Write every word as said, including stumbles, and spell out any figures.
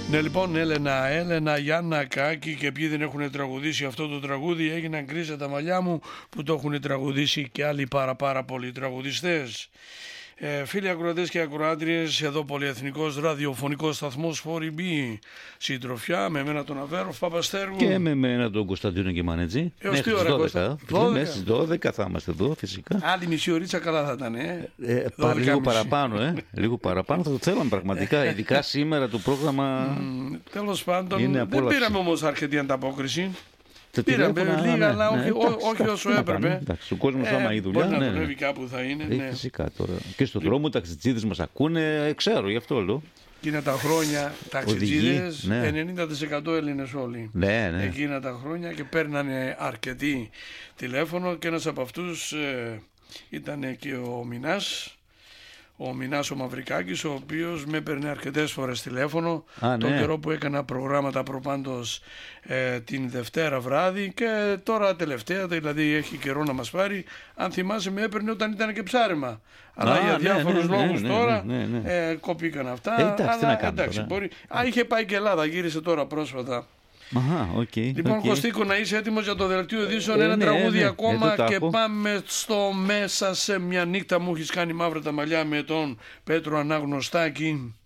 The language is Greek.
Ναι, λοιπόν, Έλενα, Έλενα, Γιάννα, Κάκη και ποιοι δεν έχουν τραγουδήσει αυτό το τραγούδι, έγιναν γκρίζα τα μαλλιά μου, που το έχουν τραγουδήσει και άλλοι πάρα πάρα πολλοί τραγουδιστές. Ε, φίλοι ακροατές και ακροάτριες, εδώ πολυεθνικός ραδιοφωνικός σταθμός φορ μπι, συντροφιά με μένα τον Αβέροφ Παπαστέργου και με μένα τον Κωνσταντίνο Κιμανέτζη. Έως τι ώρα, Κώστα? Μέχρι τις δώδεκα θα είμαστε εδώ, φυσικά. Άλλη μισή ωρίτσα καλά θα ήταν, ε. ε πάλι λίγο παραπάνω, ε. λίγο παραπάνω θα το θέλαμε πραγματικά, ειδικά σήμερα το πρόγραμμα. Mm, τέλος πάντων, δεν πήραμε όμως αρκετή ανταπόκριση. Πήραμε λίγα, ναι, αλλά ναι, όχι, εντάξει, όχι όσο έπρεπε. Εντάξει, ο κόσμος ε, άμα η δουλειά. Μπορεί ναι, να ναι. δουλεύει κάπου θα είναι. Ε, ναι. Φυσικά τώρα. Και στον δρόμο οι ταξιτζίδες μας ακούνε, ξέρω γι' αυτό λέω. Εκείνα τα χρόνια ταξιτζίδες, ναι. ενενήντα τοις εκατό Έλληνες όλοι. Ναι, ναι. Εκείνα τα χρόνια και παίρνανε αρκετοί τηλέφωνο και ένας από αυτούς ε, ήταν και ο Μινάς. Ο Μινάς ο Μαυρικάκης, ο οποίος με έπαιρνε αρκετές φορές τηλέφωνο. Α, τον ναι. καιρό που έκανα προγράμματα προπάντως ε, την Δευτέρα βράδυ, και τώρα τελευταία, δηλαδή έχει καιρό να μας πάρει. Αν θυμάσαι, με έπαιρνε όταν ήταν και ψάρεμα. Αλλά Α, για ναι, διάφορους ναι, λόγους ναι, τώρα ναι, ναι, ναι. Ε, κοπήκαν αυτά. Ε, εντάξει, τι αλλά να κάνουμε εντάξει, τώρα. μπορεί. Α, είχε πάει και Ελλάδα, γύρισε τώρα πρόσφατα. Αχα, οκ. Λοιπόν, οκ. Κωστίκο, να είσαι έτοιμος για το δελτίο ειδήσεων. Ε, Ένα ναι, τραγούδι ναι, ακόμα εδώ τα και έχω. πάμε στο μέσα σε μια νύχτα μου έχεις κάνει μαύρα τα μαλλιά με τον Πέτρο Αναγνωστάκη.